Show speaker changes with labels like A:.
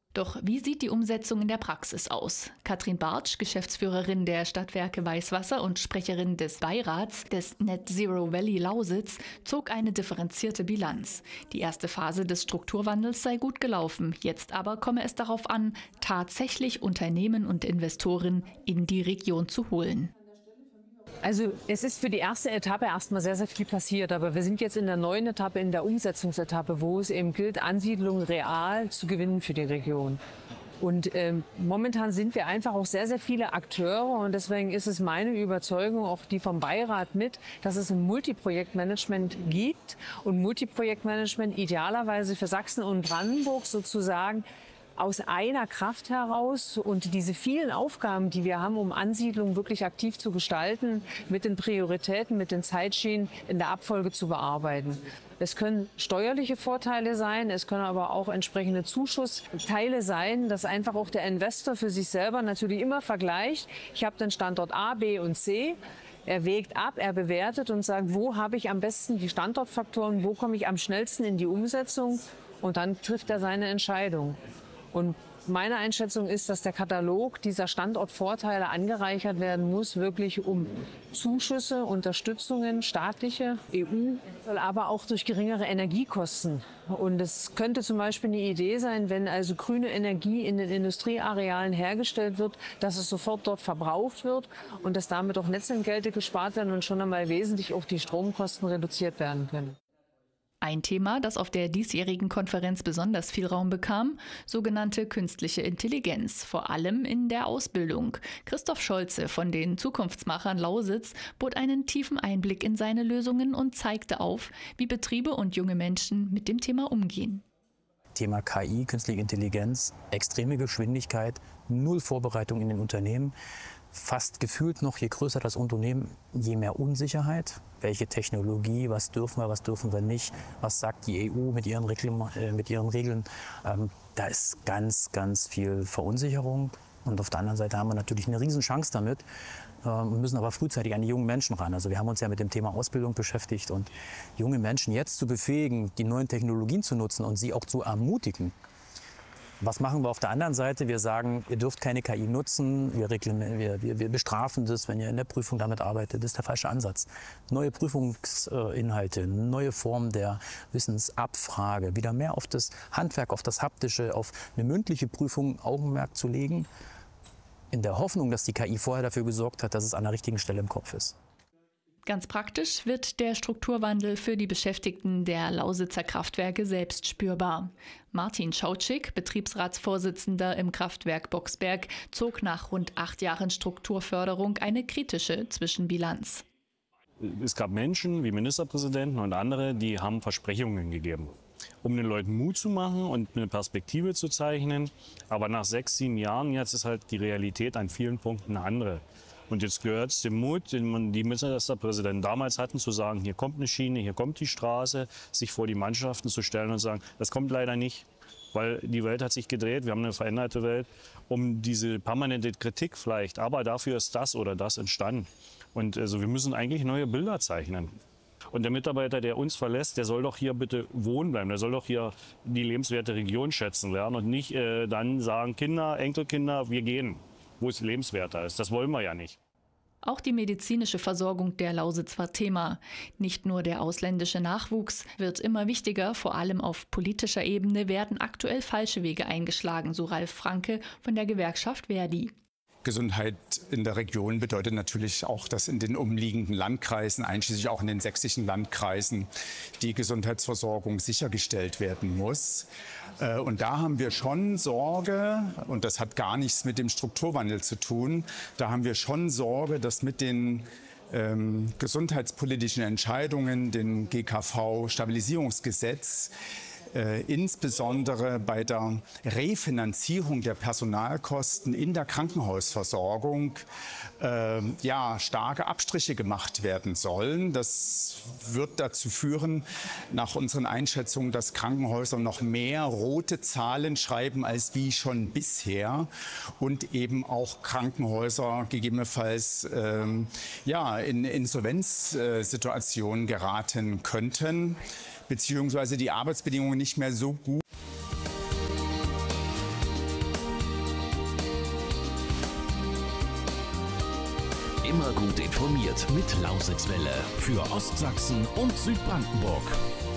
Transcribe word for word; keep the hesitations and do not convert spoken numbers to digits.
A: Doch wie sieht die Umsetzung in der Praxis aus? Katrin Bartsch, Geschäftsführerin der Stadtwerke Weißwasser und Sprecherin des Beirats des Net Zero Valley Lausitz, zog eine differenzierte Bilanz. Die erste Phase des Strukturwandels sei gut gelaufen, jetzt aber komme es darauf an, tatsächlich Unternehmen und Investoren in die Region zu holen.
B: Also es ist für die erste Etappe erstmal sehr, sehr viel passiert, aber wir sind jetzt in der neuen Etappe, in der Umsetzungsetappe, wo es eben gilt, Ansiedlung real zu gewinnen für die Region. Und ähm, momentan sind wir einfach auch sehr, sehr viele Akteure und deswegen ist es meine Überzeugung, auch die vom Beirat mit, dass es ein Multiprojektmanagement gibt und Multiprojektmanagement idealerweise für Sachsen und Brandenburg sozusagen aus einer Kraft heraus und diese vielen Aufgaben, die wir haben, um Ansiedlung wirklich aktiv zu gestalten, mit den Prioritäten, mit den Zeitschienen in der Abfolge zu bearbeiten. Es können steuerliche Vorteile sein, es können aber auch entsprechende Zuschussteile sein, dass einfach auch der Investor für sich selber natürlich immer vergleicht. Ich habe den Standort A, B und C. Er wägt ab, er bewertet und sagt, wo habe ich am besten die Standortfaktoren, wo komme ich am schnellsten in die Umsetzung und dann trifft er seine Entscheidung. Und meine Einschätzung ist, dass der Katalog dieser Standortvorteile angereichert werden muss, wirklich um Zuschüsse, Unterstützungen, staatliche, E U, aber auch durch geringere Energiekosten. Und es könnte zum Beispiel eine Idee sein, wenn also grüne Energie in den Industriearealen hergestellt wird, dass es sofort dort verbraucht wird und dass damit auch Netzentgelte gespart werden und schon einmal wesentlich auch die Stromkosten reduziert werden können.
A: Ein Thema, das auf der diesjährigen Konferenz besonders viel Raum bekam, sogenannte künstliche Intelligenz, vor allem in der Ausbildung. Christoph Scholze von den Zukunftsmachern Lausitz bot einen tiefen Einblick in seine Lösungen und zeigte auf, wie Betriebe und junge Menschen mit dem Thema umgehen.
C: Thema K I, künstliche Intelligenz, extreme Geschwindigkeit, null Vorbereitung in den Unternehmen. Fast gefühlt noch, je größer das Unternehmen, je mehr Unsicherheit. Welche Technologie, was dürfen wir, was dürfen wir nicht, was sagt die E U mit ihren Regeln. Äh, mit ihren Regeln. Ähm, da ist ganz, ganz viel Verunsicherung. Und auf der anderen Seite haben wir natürlich eine Riesenchance damit und äh, müssen aber frühzeitig an die jungen Menschen ran. Also wir haben uns ja mit dem Thema Ausbildung beschäftigt und junge Menschen jetzt zu befähigen, die neuen Technologien zu nutzen und sie auch zu ermutigen. Was machen wir auf der anderen Seite? Wir sagen, ihr dürft keine K I nutzen, wir, wir, wir, wir bestrafen das, wenn ihr in der Prüfung damit arbeitet. Das ist der falsche Ansatz. Neue Prüfungsinhalte, neue Formen der Wissensabfrage, wieder mehr auf das Handwerk, auf das Haptische, auf eine mündliche Prüfung Augenmerk zu legen, in der Hoffnung, dass die K I vorher dafür gesorgt hat, dass es an der richtigen Stelle im Kopf ist.
A: Ganz praktisch wird der Strukturwandel für die Beschäftigten der Lausitzer Kraftwerke selbst spürbar. Martin Schautschik, Betriebsratsvorsitzender im Kraftwerk Boxberg, zog nach rund acht Jahren Strukturförderung eine kritische Zwischenbilanz.
D: Es gab Menschen wie Ministerpräsidenten und andere, die haben Versprechungen gegeben, um den Leuten Mut zu machen und eine Perspektive zu zeichnen. Aber nach sechs, sieben Jahren jetzt ist halt die Realität an vielen Punkten eine andere. Und jetzt gehört es dem Mut, den man die Ministerpräsidenten damals hatten, zu sagen, hier kommt eine Schiene, hier kommt die Straße, sich vor die Mannschaften zu stellen und sagen, das kommt leider nicht, weil die Welt hat sich gedreht, wir haben eine veränderte Welt, um diese permanente Kritik vielleicht, aber dafür ist das oder das entstanden. Und also wir müssen eigentlich neue Bilder zeichnen. Und der Mitarbeiter, der uns verlässt, der soll doch hier bitte wohnen bleiben, der soll doch hier die lebenswerte Region schätzen lernen und nicht äh, dann sagen, Kinder, Enkelkinder, wir gehen, wo es lebenswerter ist. Das wollen wir ja nicht.
A: Auch die medizinische Versorgung der Lausitz war Thema. Nicht nur der ausländische Nachwuchs wird immer wichtiger, vor allem auf politischer Ebene werden aktuell falsche Wege eingeschlagen, so Ralf Franke von der Gewerkschaft Verdi.
E: Gesundheit in der Region bedeutet natürlich auch, dass in den umliegenden Landkreisen, einschließlich auch in den sächsischen Landkreisen, die Gesundheitsversorgung sichergestellt werden muss. Und da haben wir schon Sorge, und das hat gar nichts mit dem Strukturwandel zu tun, da haben wir schon Sorge, dass mit den ähm, gesundheitspolitischen Entscheidungen, dem G K V-Stabilisierungsgesetz, Äh, insbesondere bei der Refinanzierung der Personalkosten in der Krankenhausversorgung äh, ja, starke Abstriche gemacht werden sollen. Das wird dazu führen, nach unseren Einschätzungen, dass Krankenhäuser noch mehr rote Zahlen schreiben als wie schon bisher und eben auch Krankenhäuser gegebenenfalls ähm, ja, in Insolvenzsituationen geraten könnten, beziehungsweise die Arbeitsbedingungen nicht mehr so gut.
F: Immer gut informiert mit Lausitzwelle für Ostsachsen und Südbrandenburg.